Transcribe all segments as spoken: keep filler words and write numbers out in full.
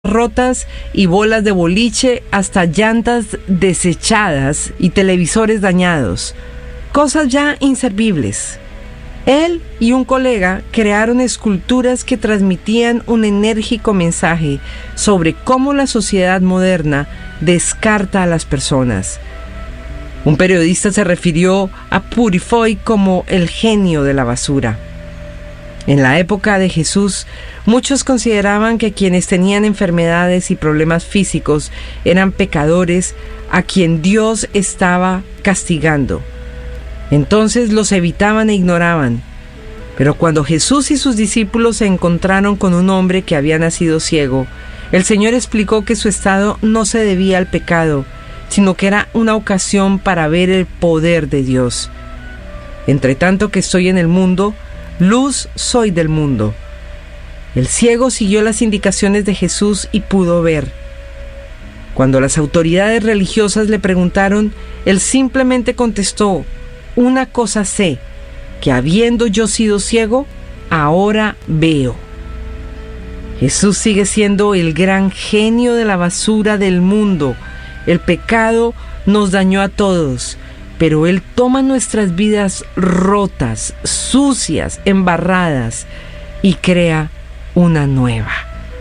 rotas y bolas de boliche hasta llantas desechadas y televisores dañados, cosas ya inservibles. Él y un colega crearon esculturas que transmitían un enérgico mensaje sobre cómo la sociedad moderna descarta a las personas. Un periodista se refirió a Purifoy como el genio de la basura. En la época de Jesús, muchos consideraban que quienes tenían enfermedades y problemas físicos eran pecadores a quien Dios estaba castigando. Entonces los evitaban e ignoraban. Pero cuando Jesús y sus discípulos se encontraron con un hombre que había nacido ciego, el Señor explicó que su estado no se debía al pecado, sino que era una ocasión para ver el poder de Dios. Entre tanto que estoy en el mundo, luz soy del mundo. El ciego siguió las indicaciones de Jesús y pudo ver. Cuando las autoridades religiosas le preguntaron, él simplemente contestó: una cosa sé, que habiendo yo sido ciego, ahora veo. Jesús sigue siendo el gran genio de la basura del mundo. El pecado nos dañó a todos, pero Él toma nuestras vidas rotas, sucias, embarradas y crea una nueva.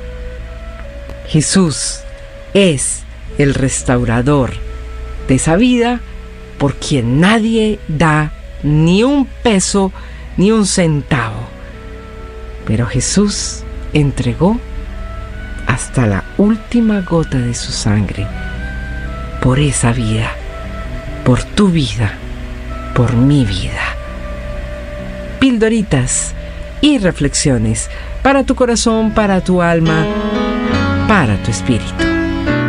Jesús es el restaurador de esa vida por quien nadie da ni un peso ni un centavo. Pero Jesús entregó hasta la última gota de su sangre por esa vida, por tu vida, por mi vida. Pildoritas y reflexiones para tu corazón, para tu alma, para tu espíritu.